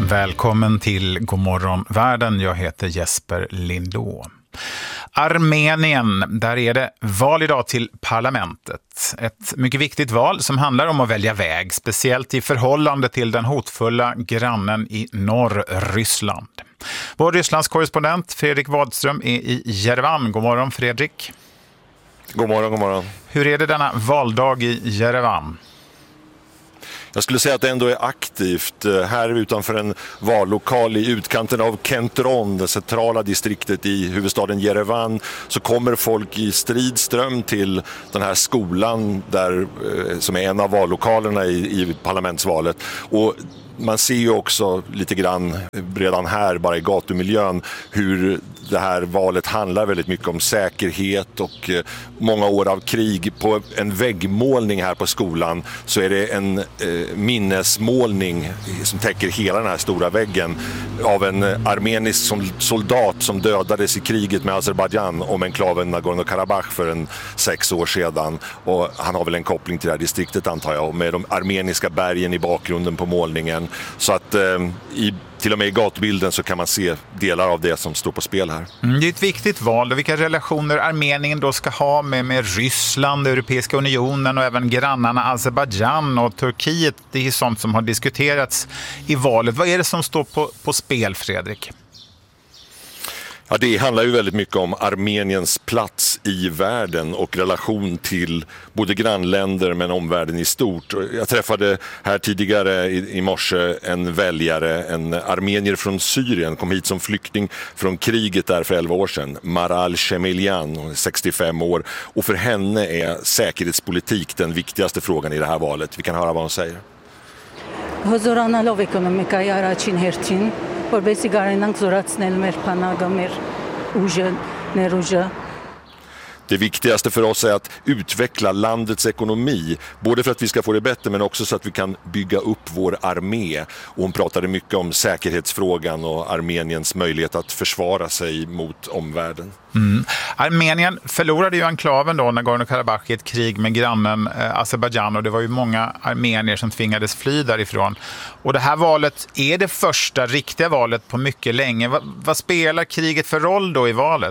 Välkommen till Godmorgon världen. Jag heter Jesper Lindå. Armenien, där är det val idag till parlamentet. Ett mycket viktigt val som handlar om att välja väg, speciellt i förhållande till den hotfulla grannen i norr, Ryssland. Vår Rysslands korrespondent Fredrik Wadström är i Jerevan. God morgon Fredrik. God morgon, god morgon. Hur är det denna valdag i Jerevan? Jag skulle säga att det ändå är aktivt. Här utanför en vallokal i utkanten av Kentron, det centrala distriktet i huvudstaden Jerevan, så kommer folk i stridström till den här skolan där, som är en av vallokalerna i parlamentsvalet. Och man ser ju också lite grann redan här, bara i gatumiljön, hur det här valet handlar väldigt mycket om säkerhet och många år av krig. På en väggmålning här på skolan så är det en minnesmålning som täcker hela den här stora väggen av en armenisk soldat som dödades i kriget med Azerbaijan om enklaven Nagorno-Karabach för 6 år sedan. Och han har väl en koppling till det här distriktet, antar jag, med de armeniska bergen i bakgrunden på målningen. Så att till och med i gatubilden så kan man se delar av det som står på spel här. Det är ett viktigt val. Vilka relationer Armenien då ska ha med Ryssland, Europeiska unionen och även grannarna Azerbaijan och Turkiet. Det är sånt som har diskuterats i valet. Vad är det som står på spel, Fredrik? Ja, det handlar ju väldigt mycket om Armeniens plats i världen och relation till både grannländer men omvärlden i stort. Jag träffade här tidigare i morse en väljare, en armenier från Syrien, kom hit som flykting från kriget där för 11 år sedan. Maral Shemilyan, 65 år. Och för henne är säkerhetspolitik den viktigaste frågan i det här valet. Vi kan höra vad hon säger. որբեսի գարենանք զորացնել մեր փանագը, մեր ուժը, ներուժը. Det viktigaste för oss är att utveckla landets ekonomi, både för att vi ska få det bättre men också så att vi kan bygga upp vår armé. Och hon pratade mycket om säkerhetsfrågan och Armeniens möjlighet att försvara sig mot omvärlden. Armenien förlorade ju enklaven då, Nagorno-Karabach, i ett krig med grannen Azerbaijan, och det var ju många armenier som tvingades fly därifrån. Och det här valet är det första riktiga valet på mycket länge. Vad spelar kriget för roll då i valet?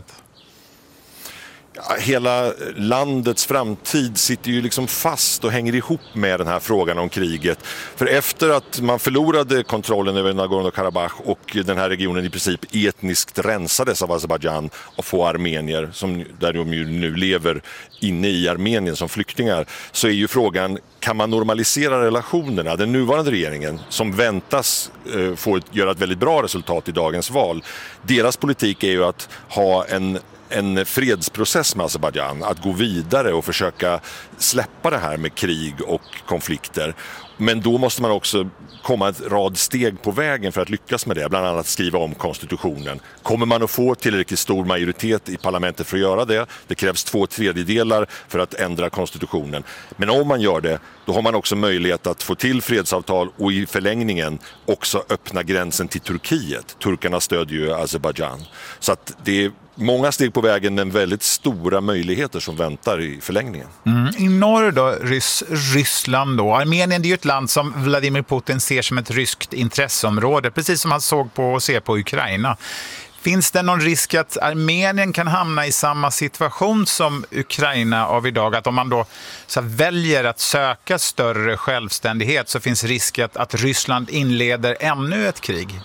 Hela landets framtid sitter ju liksom fast och hänger ihop med den här frågan om kriget. För efter att man förlorade kontrollen över Nagorno-Karabach och den här regionen i princip etniskt rensades av Azerbaijan och få armenier, där de ju nu lever inne i Armenien som flyktingar, så är ju frågan, kan man normalisera relationerna? Den nuvarande regeringen, som väntas göra ett väldigt bra resultat i dagens val, deras politik är ju att ha en fredsprocess med Azerbaijan, att gå vidare och försöka släppa det här med krig och konflikter. Men då måste man också komma ett rad steg på vägen för att lyckas med det, bland annat skriva om konstitutionen. Kommer man att få tillräckligt stor majoritet i parlamentet för att göra det? Det krävs 2/3 för att ändra konstitutionen. Men om man gör det, då har man också möjlighet att få till fredsavtal och i förlängningen också öppna gränsen till Turkiet. Turkarna stödjer ju Azerbaijan. Så att det är många steg på vägen, men väldigt stora möjligheter som väntar i förlängningen. I norr då, Ryssland då. Armenien, det är ju ett land som Vladimir Putin ser som ett ryskt intresseområde, precis som han ser på Ukraina. Finns det någon risk att Armenien kan hamna i samma situation som Ukraina av idag? Att om man då väljer att söka större självständighet så finns risk att Ryssland inleder ännu ett krig?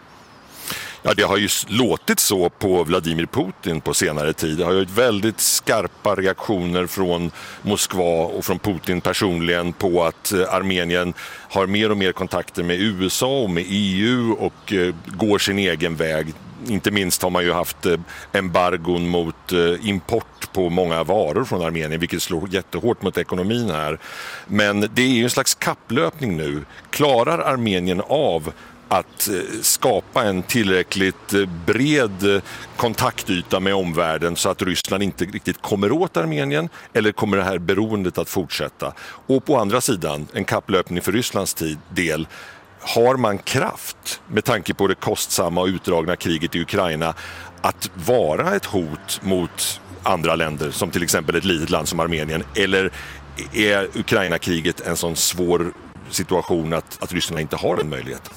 Ja, det har ju låtit så på Vladimir Putin på senare tid. Det har ju väldigt skarpa reaktioner från Moskva och från Putin personligen på att Armenien har mer och mer kontakter med USA och med EU och går sin egen väg. Inte minst har man ju haft embargon mot import på många varor från Armenien, vilket slår jättehårt mot ekonomin här. Men det är ju en slags kapplöpning nu. Klarar Armenien av att skapa en tillräckligt bred kontaktyta med omvärlden så att Ryssland inte riktigt kommer åt Armenien, eller kommer det här beroendet att fortsätta? Och på andra sidan, en kapplöpning för Rysslands del. Har man kraft, med tanke på det kostsamma och utdragna kriget i Ukraina, att vara ett hot mot andra länder, som till exempel ett litet land som Armenien? Eller är Ukraina-kriget en sån svår situation att Ryssland inte har den möjligheten?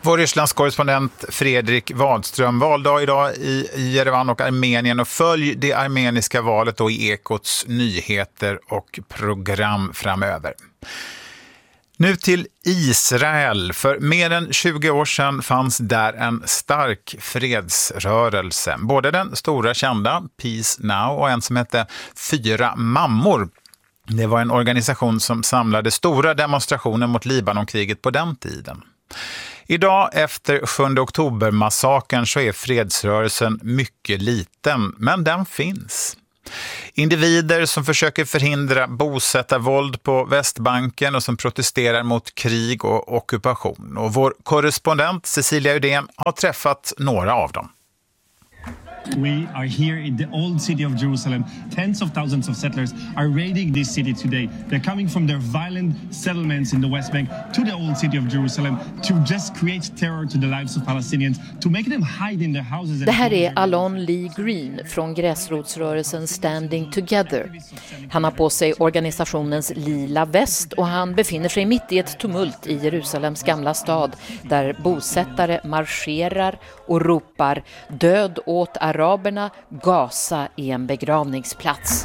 Vår Rysslandskorrespondent Fredrik Wadström, valdag idag i Jerevan och Armenien, och följ det armeniska valet då i Ekots nyheter och program framöver. Nu till Israel. För mer än 20 år sedan fanns där en stark fredsrörelse. Både den stora kända Peace Now och en som hette 4 mammor. Det var en organisation som samlade stora demonstrationer mot Libanonkriget på den tiden. Idag efter 7 oktober-massakern så är fredsrörelsen mycket liten, men den finns. Individer som försöker förhindra bosättarvåld på Västbanken och som protesterar mot krig och ockupation. Och vår korrespondent Cecilia Udén har träffat några av dem. We are here in the old city of Jerusalem. Tens of thousands of settlers are raiding this city today. They're coming from their violent settlements in the West Bank to the old city of Jerusalem to just create terror to the lives of Palestinians, to make them hide in their houses. Det här är Alon Lee Green från gräsrotsrörelsen Standing Together. Han har på sig organisationens lila väst och han befinner sig mitt i ett tumult i Jerusalems gamla stad där bosättare marscherar och ropar död åt araberna, Gaza är en begravningsplats.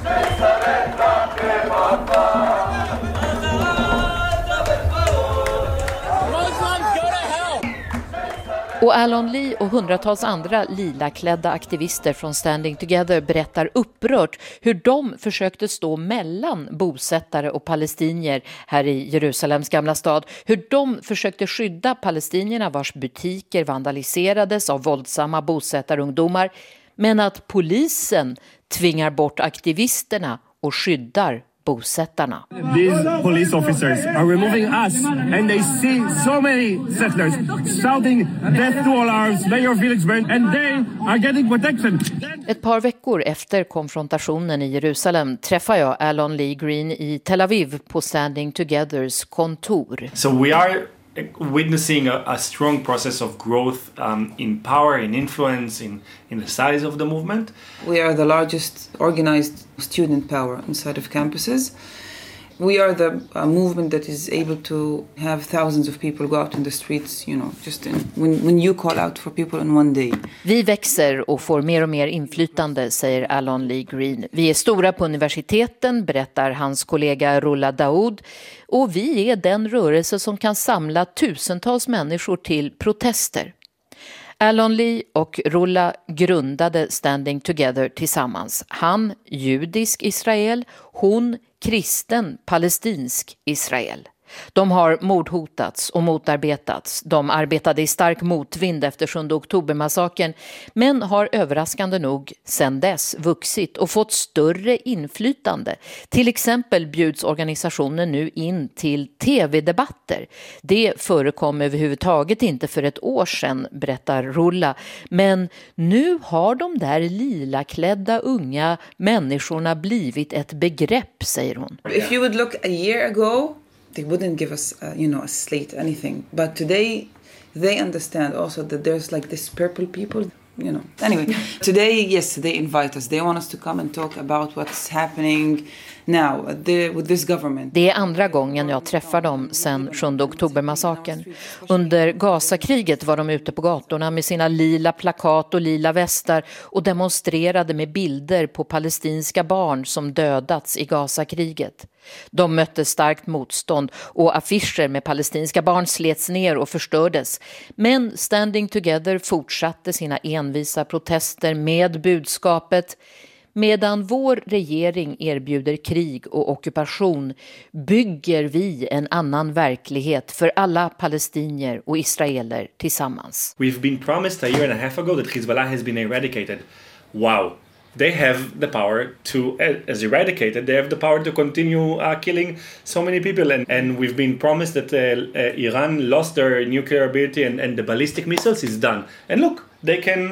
Och Alon Lee och hundratals andra lilaklädda aktivister från Standing Together berättar upprört hur de försökte stå mellan bosättare och palestinier här i Jerusalems gamla stad. Hur de försökte skydda palestinierna vars butiker vandaliserades av våldsamma bosättarungdomar, men att polisen tvingar bort aktivisterna och skyddar bosättarna. These police officers are removing us and they see so many settlers shouting death to all Arabs, Mayor Felix Bern, and they are getting protection. Ett par veckor efter konfrontationen i Jerusalem träffar jag Alon Lee Green i Tel Aviv på Standing Togethers kontor. So we are witnessing a strong process of growth in power, in influence, in the size of the movement. We are the largest organized student power inside of campuses. We are the movement that is able to have thousands of people go out in the streets, you know, just when you call out for people in one day. Vi växer och får mer och mer inflytande, säger Alon Lee Green. Vi är stora på universiteten, berättar hans kollega Rulla Daoud. Och vi är den rörelse som kan samla tusentals människor till protester. Alon Lee och Rulla grundade Standing Together tillsammans. Han judisk Israel, hon kristen palestinsk Israel. De har mordhotats och motarbetats. De arbetade i stark motvind efter 7 oktobermassakern, men har överraskande nog sedan dess vuxit och fått större inflytande. Till exempel bjuds organisationen nu in till tv-debatter. Det förekom överhuvudtaget inte för ett år sedan, berättar Rulla. Men nu har de där lilaklädda unga människorna blivit ett begrepp, säger hon. If you would look a year ago, they wouldn't give us, a slate, anything. But today, they understand also that there's like this purple people, you know. Anyway, today, yes, they invite us. They want us to come and talk about what's happening now with this government. Det är andra gången jag träffar dem sedan 7 oktobermassakern. Under Gazakriget var de ute på gatorna med sina lila plakat och lila västar och demonstrerade med bilder på palestinska barn som dödats i Gazakriget. De mötte starkt motstånd och affischer med palestinska barn slets ner och förstördes. Men Standing Together fortsatte sina envisa protester med budskapet: medan vår regering erbjuder krig och ockupation bygger vi en annan verklighet för alla palestinier och israeler tillsammans. We've been promised a year and a half ago that Hezbollah has been eradicated. Wow. They have the power to, as eradicated, they have the power to continue killing so many people. And we've been promised that Iran lost their nuclear ability and the ballistic missiles is done. And look, they can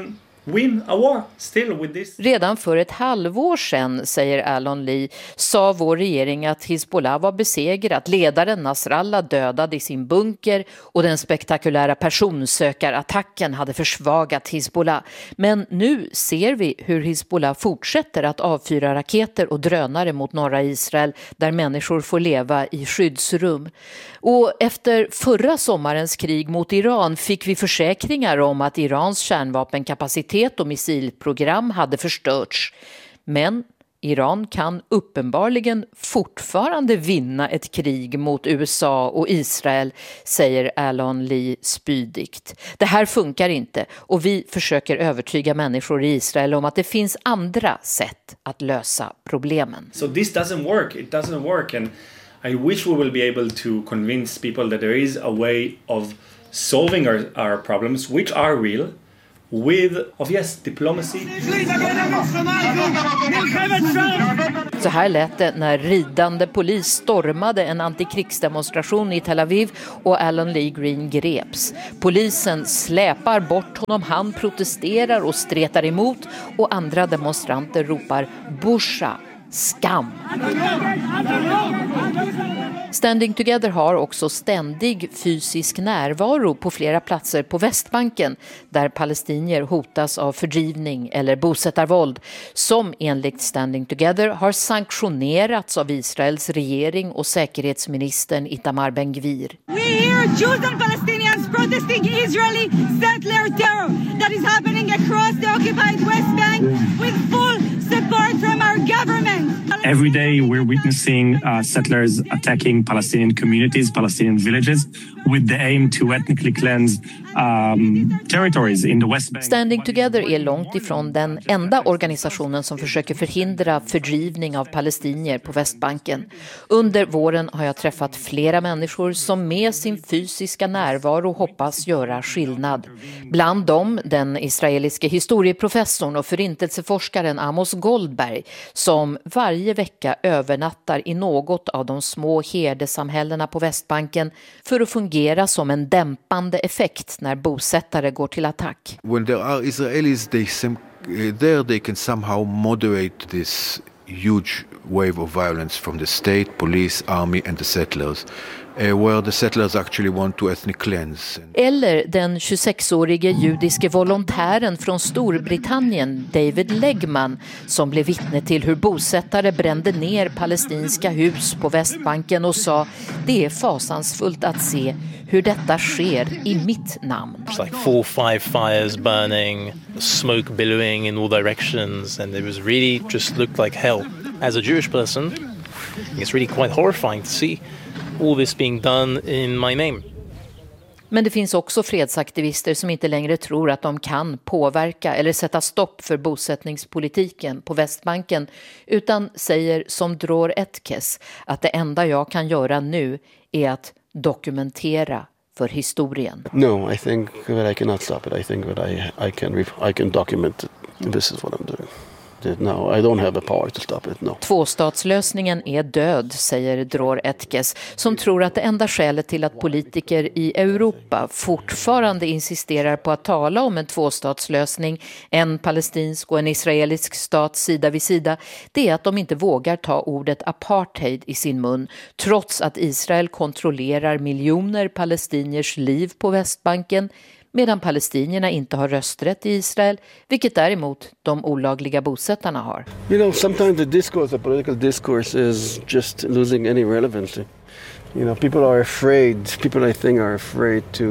win a war still with this. Redan för ett halvår sedan, säger Alon Lee, sa vår regering att Hizbollah var besegrat, ledaren Nasrallah dödad i sin bunker och den spektakulära personsökarattacken hade försvagat Hizbollah. Men nu ser vi hur Hizbollah fortsätter att avfyra raketer och drönare mot norra Israel där människor får leva i skyddsrum. Och efter förra sommarens krig mot Iran fick vi försäkringar om att Irans kärnvapenkapacitet och missilprogram hade förstörts. Men Iran kan uppenbarligen fortfarande vinna ett krig mot USA och Israel, säger Alon Lee spydigt. Det här funkar inte och vi försöker övertyga människor i Israel om att det finns andra sätt att lösa problemen. So this doesn't work. It doesn't work, and I wish we will be able to convince people that there is a way of solving our problems, which are real, with, diplomacy. Så här lät det när ridande polis stormade en antikrigsdemonstration i Tel Aviv och Alon Lee Green greps. Polisen släpar bort honom, han protesterar och stretar emot och andra demonstranter ropar "Busha! Skam!" Standing Together har också ständig fysisk närvaro på flera platser på Västbanken där palestinier hotas av fördrivning eller bosättarvåld som enligt Standing Together har sanktionerats av Israels regering och säkerhetsministern Itamar Ben-Gvir. We hear Jews and Palestinians protesting Israeli settler terror that is happening across the occupied West Bank with full support from our government. Every day we're witnessing settlers attacking Palestinian communities, Palestinian villages, with the aim to ethnically cleanse territories in the West Bank. Standing Together är långt ifrån den enda organisationen som försöker förhindra fördrivning av palestinier på Västbanken. Under våren har jag träffat flera människor som med sin fysiska närvaro hoppas göra skillnad. Bland dem den israeliske historieprofessorn och förintelseforskaren Amos Goldberg som varje vecka övernattar i något av de små herdesamhällena på Västbanken för att fungera som en dämpande effekt när bosättare går till attack. When there are Israelis, they can somehow moderate this huge wave of violence from the state, police, army and the settlers. Where the settlers actually want to ethnic cleanse. Eller den 26-årige judiske volontären från Storbritannien, David Legman, som blev vittne till hur bosättare brände ner palestinska hus på Västbanken och sa: "Det är fasansfullt att se hur detta sker i mitt namn." It's like 4 or 5 fires burning, smoke billowing in all directions, and it was really just looked like hell. As a Jewish person, it's really quite horrifying to see all this being done in my name. Men det finns också fredsaktivister som inte längre tror att de kan påverka eller sätta stopp för bosättningspolitiken på Västbanken utan säger som Dror Etkes att det enda jag kan göra nu är att dokumentera för historien. No, I think that I cannot stop it. I think that I can document it. This is what I'm doing. No, I don't have the power to stop it, no. Tvåstatslösningen är död, säger Dror Etkes, som tror att det enda skälet till att politiker i Europa fortfarande insisterar på att tala om en tvåstatslösning, en palestinsk och en israelisk stat sida vid sida, det är att de inte vågar ta ordet apartheid i sin mun, trots att Israel kontrollerar miljoner palestiniers liv på Västbanken, medan palestinierna inte har rösträtt i Israel, vilket däremot de olagliga bosättarna har. You know, sometimes the political discourse is just losing any relevancy. You know, people I think are afraid to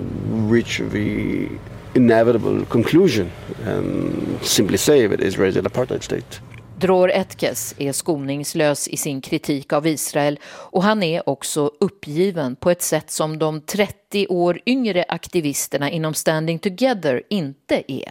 reach the inevitable conclusion and simply say that Israel is an apartheid state. Dror Etkes är skoningslös i sin kritik av Israel och han är också uppgiven på ett sätt som de 30 år yngre aktivisterna inom Standing Together inte är.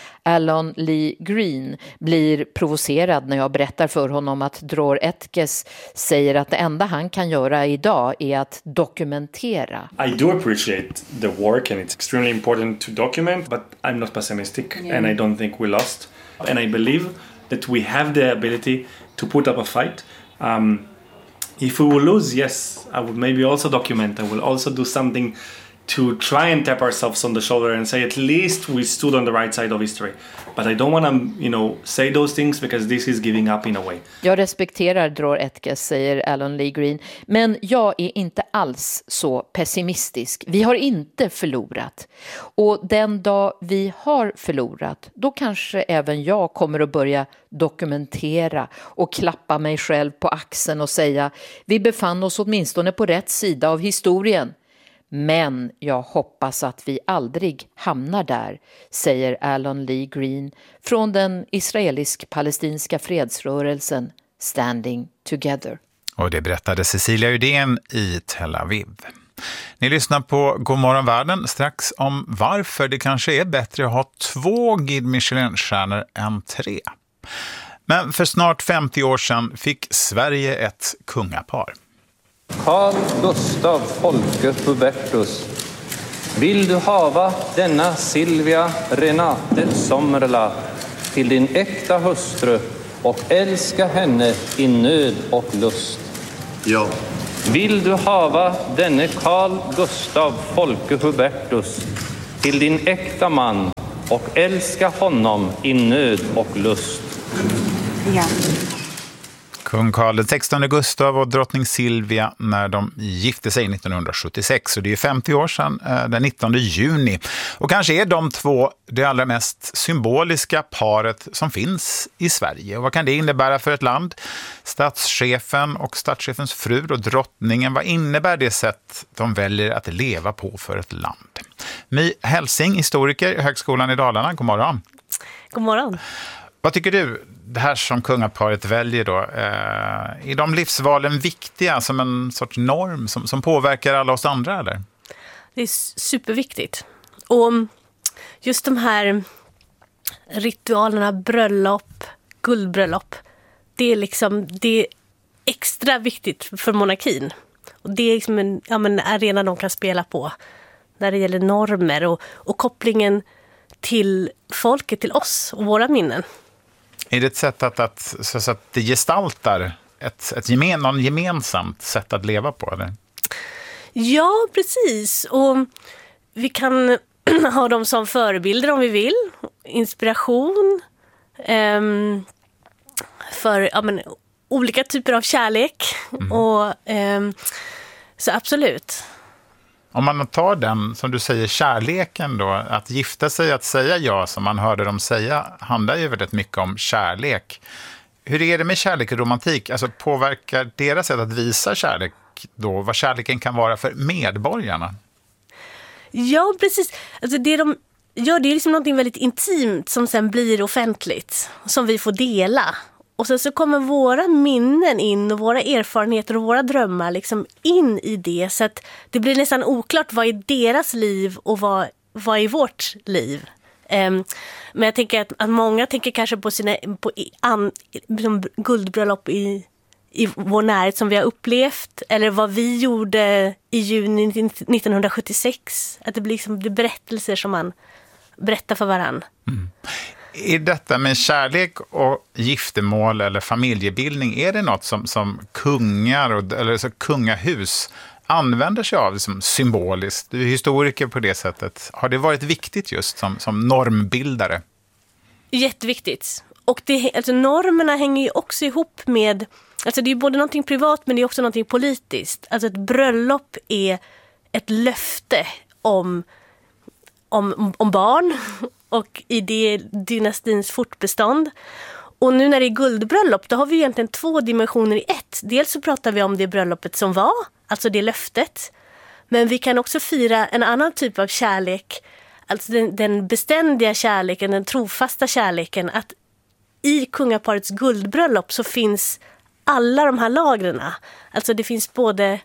Alon Lee Green blir provocerad när jag berättar för honom att Dror Etkes säger att det enda han kan göra idag är att dokumentera. I do appreciate the work and it's extremely important to document, but I'm not pessimistic and I don't think we lost. And I believe that we have the ability to put up a fight. If we will lose, yes, I would maybe also document. I will also do something to try and tap ourselves on the shoulder and say at least we stood on the right side of history. But I don't want to, say those things because this is giving up in a way. Jag respekterar Dror Etkes, säger Alan Lee Green. Men jag är inte alls så pessimistisk. Vi har inte förlorat. Och den dag vi har förlorat, då kanske även jag kommer att börja dokumentera och klappa mig själv på axeln och säga vi befann oss åtminstone på rätt sida av historien. Men jag hoppas att vi aldrig hamnar där, säger Alan Lee Green från den israelisk-palestinska fredsrörelsen Standing Together. Och det berättade Cecilia Uddén i Tel Aviv. Ni lyssnar på God morgon världen, strax om varför det kanske är bättre att ha 2 Guide Michelin-stjärnor än 3. Men för snart 50 år sedan fick Sverige ett kungapar. Carl Gustav Folke Hubertus, vill du hava denna Silvia Renate Sommerla till din äkta hustru och älska henne i nöd och lust? Ja. Vill du hava denne Carl Gustav Folke Hubertus till din äkta man och älska honom i nöd och lust? Ja. Kung Carl XVI Gustav och drottning Silvia när de gifte sig 1976. Och det är 50 år sedan, den 19 juni. Och kanske är de två det allra mest symboliska paret som finns i Sverige. Och vad kan det innebära för ett land? Statschefen och statschefens fru och drottningen, vad innebär det sätt de väljer att leva på för ett land? My Helsing, historiker i Högskolan i Dalarna, god morgon. God morgon. Vad tycker du, det här som kungaparet väljer då, är de livsvalen viktiga som en sorts norm som påverkar alla oss andra, eller? Det är superviktigt. Och just de här ritualerna, bröllop, guldbröllop, det är extra viktigt för monarkin. Och det är liksom en arena de kan spela på när det gäller normer och kopplingen till folket, till oss och våra minnen. Är det ett sätt att det gestaltar någon gemensamt sätt att leva på, eller? Ja, precis. Och vi kan ha dem som förebilder om vi vill. Inspiration för olika typer av kärlek. Och, så absolut. Om man tar den, som du säger, kärleken då, att gifta sig, att säga ja, som man hörde dem säga, handlar ju väldigt mycket om kärlek. Hur är det med kärlek och romantik? Alltså påverkar deras sätt att visa kärlek då, vad kärleken kan vara för medborgarna? Ja, precis. Alltså det de gör, det är liksom något väldigt intimt som sen blir offentligt, som vi får dela. Och sen så kommer våra minnen in och våra erfarenheter och våra drömmar liksom in i det. Så att det blir nästan oklart vad är deras liv och vad är vårt liv. Men jag tänker att många tänker kanske på guldbröllop i vår närhet som vi har upplevt. Eller vad vi gjorde i juni 1976. Att det blir liksom berättelser som man berättar för varann. Mm. Är detta med kärlek och giftermål eller familjebildning, är det något som kungar eller så kungahus använder sig av som symboliskt? Du är historiker på det sättet. Har det varit viktigt just som normbildare? Jätteviktigt. Och normerna hänger ju också ihop med, alltså det är både någonting privat men det är också någonting politiskt. Alltså ett bröllop är ett löfte om barn och i det dynastins fortbestånd. Och nu när det är guldbröllop, då har vi egentligen 2 dimensioner i ett. Dels så pratar vi om det bröllopet som var, alltså det löftet. Men vi kan också fira en annan typ av kärlek, alltså den beständiga kärleken, den trofasta kärleken. Att i kungaparets guldbröllop så finns alla de här lagren. Alltså det finns både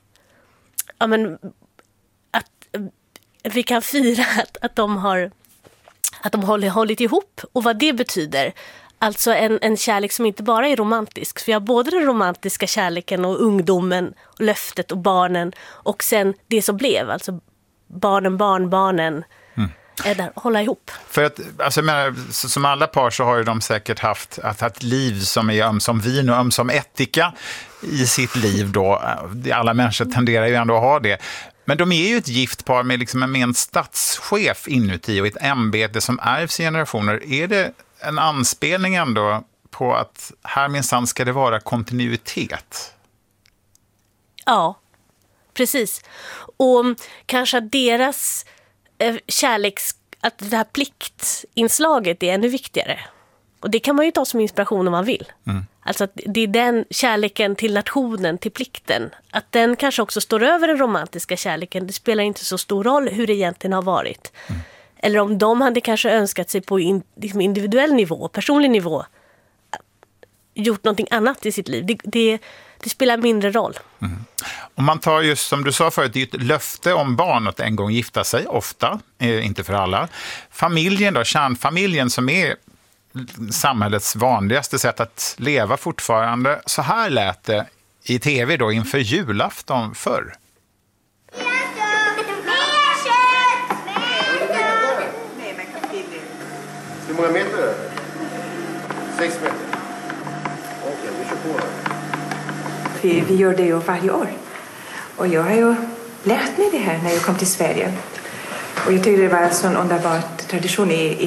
att vi kan fira att de har hållit ihop och vad det betyder. Alltså en kärlek som inte bara är romantisk. För vi har både den romantiska kärleken och ungdomen och löftet och barnen och sen det som blev. Alltså barnbarnen är där, hålla ihop. För att, alltså, som alla par så har ju de säkert haft ett liv som är ömsom vin och ömsom ättika i sitt liv då. Alla människor tenderar ju ändå att ha det. Men de är ju ett gift par med, liksom, med en statschef inuti och ett ämbete som ärvs i generationer. Är det en anspelning ändå på att här minsann ska det vara kontinuitet? Ja, precis. Och kanske att deras att det här pliktinslaget är ännu viktigare. Och det kan man ju ta som inspiration om man vill. Alltså att det är den kärleken till nationen, till plikten. Att den kanske också står över den romantiska kärleken. Det spelar inte så stor roll hur det egentligen har varit. Eller om de hade kanske önskat sig på individuell nivå, personlig nivå, gjort någonting annat i sitt liv. Det spelar mindre roll. Om man tar just som du sa förut, det är ett löfte om barn att en gång gifta sig, ofta, inte för alla. Familjen då, kärnfamiljen som är samhällets vanligaste sätt att leva fortfarande. Så här lät det i tv då inför julafton förr. Hur många meter är det? 6 meter. Okej, vi kör på här. Vi gör det ju varje år. Och jag har ju lärt mig det här när jag kom till Sverige. Och jag tycker det var en sån underbar tradition i